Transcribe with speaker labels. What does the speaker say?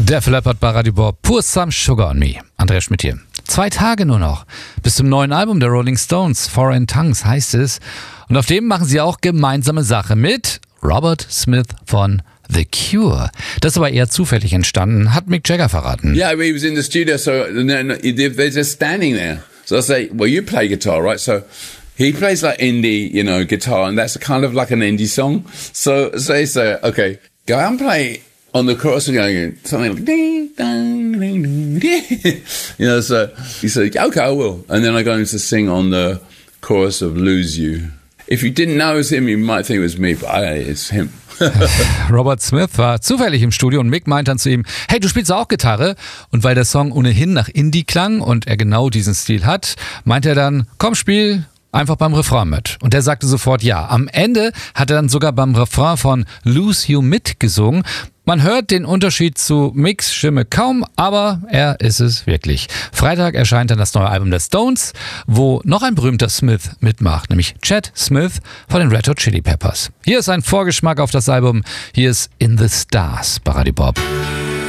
Speaker 1: Der Leppard bei Radio Bob, Pour Some Sugar on Me. Andreas Schmidt hier. 2 Tage nur noch. Bis zum neuen Album der Rolling Stones, Foreign Tongues heißt es. Und auf dem machen sie auch gemeinsame Sache mit Robert Smith von The Cure. Das ist aber eher zufällig entstanden, hat Mick Jagger verraten.
Speaker 2: Yeah, he was in the studio, so they're just standing there. So I say, well, you play guitar, right? So he plays like indie, guitar, and that's kind of like an indie song. So they say, okay, go out and play on the chorus and going something like ding, ding, ding, ding, ding. So he said, okay, I will. And then I go in to sing on the chorus of Lose You. If you didn't know it was him, you might think it was me, but it's him.
Speaker 1: Robert Smith war zufällig im Studio und Mick meint dann zu ihm, hey, du spielst auch Gitarre? Und weil der Song ohnehin nach Indie klang und er genau diesen Stil hat, meint er dann, komm, spiel einfach beim Refrain mit. Und der sagte sofort ja. Am Ende hat er dann sogar beim Refrain von Lose You mitgesungen. Man hört den Unterschied zu Micks Stimme kaum, aber er ist es wirklich. Freitag erscheint dann das neue Album der Stones, wo noch ein berühmter Smith mitmacht, nämlich Chad Smith von den Red Hot Chili Peppers. Hier ist ein Vorgeschmack auf das Album. Hier ist In the Stars bei Radio Bob.